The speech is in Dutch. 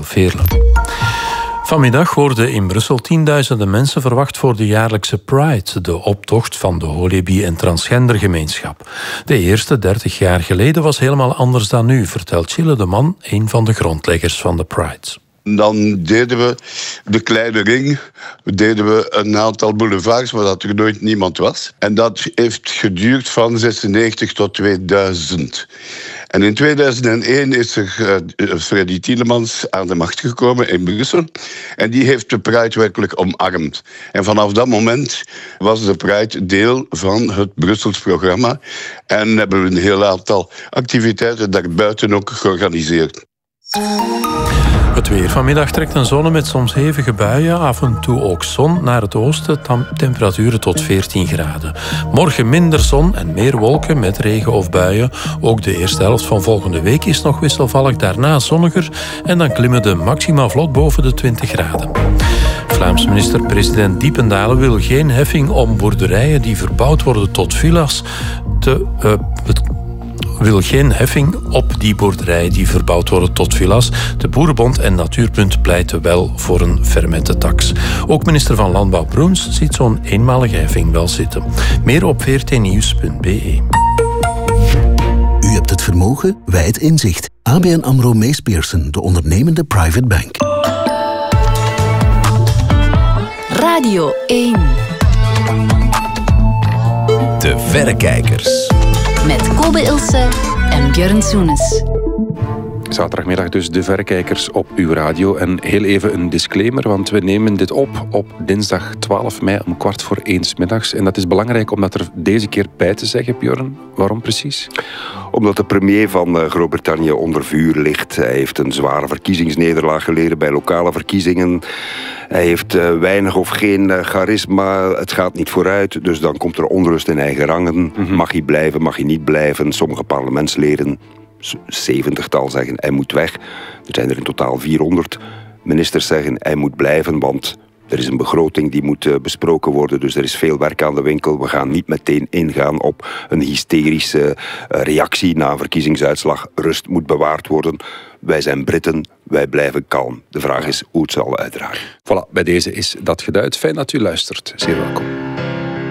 Veerle. Vanmiddag worden in Brussel tienduizenden mensen verwacht voor de jaarlijkse Pride, de optocht van de holebi- en transgendergemeenschap. De eerste 30 jaar geleden was helemaal anders dan nu, vertelt Chille de Man, een van de grondleggers van de Pride. Dan deden we de kleine ring, deden we een aantal boulevards waar dat er nooit niemand was. En dat heeft geduurd van 96 tot 2000. En in 2001 is er Freddy Tielemans aan de macht gekomen in Brussel. En die heeft de Pride werkelijk omarmd. En vanaf dat moment was de Pride deel van het Brussels programma. En hebben we een heel aantal activiteiten daarbuiten ook georganiseerd. Het weer. Vanmiddag trekt een zon met soms hevige buien, af en toe ook zon. Naar het oosten temperaturen tot 14 graden. Morgen minder zon en meer wolken met regen of buien. Ook de eerste helft van volgende week is nog wisselvallig, daarna zonniger. En dan klimmen de maxima vlot boven de 20 graden. Vlaams minister-president Diependalen wil geen heffing om boerderijen die verbouwd worden tot villa's wil geen heffing op die boerderijen die verbouwd worden tot villa's. De Boerenbond en Natuurpunt pleiten wel voor een fermentetax. Ook minister van Landbouw Broens ziet zo'n eenmalige heffing wel zitten. Meer op vrtnieuws.be. U hebt het vermogen, wij het inzicht. ABN AMRO Mees Pierson, de ondernemende private bank. Radio 1. De Verrekijkers. Met Kobe Ilse en Björn Soenes. Zaterdagmiddag dus de Verrekijkers op uw radio. En heel even een disclaimer, want we nemen dit op dinsdag 12 mei om 12:15 middags. En dat is belangrijk om dat er deze keer bij te zeggen, Björn. Waarom precies? Omdat de premier van Groot-Brittannië onder vuur ligt. Hij heeft een zware verkiezingsnederlaag geleden bij lokale verkiezingen. Hij heeft weinig of geen charisma. Het gaat niet vooruit. Dus dan komt er onrust in eigen rangen. Mag hij blijven, mag hij niet blijven? Sommige parlementsleden, 70-tal, zeggen hij moet weg. Er zijn er in totaal 400. Ministers zeggen hij moet blijven, want er is een begroting die moet besproken worden. Dus er is veel werk aan de winkel. We gaan niet meteen ingaan op een hysterische reactie na een verkiezingsuitslag. Rust moet bewaard worden. Wij zijn Britten, wij blijven kalm. De vraag is hoe het zal uitdraaien. Voilà, bij deze is dat geduid. Fijn dat u luistert. Zeer welkom.